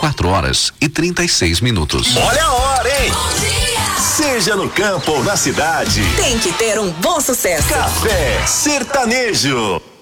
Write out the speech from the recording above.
4h36. Olha a hora, hein? Seja no campo ou na cidade, tem que ter um bom sucesso. Café Sertanejo.